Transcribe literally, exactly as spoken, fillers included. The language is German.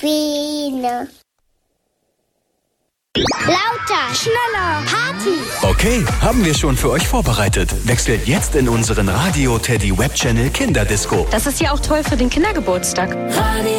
Biene. Lauter, schneller, Party. Okay, haben wir schon für euch vorbereitet. Wechselt jetzt in unseren Radio Teddy Web Channel Kinderdisco. Das ist ja auch toll für den Kindergeburtstag. Radio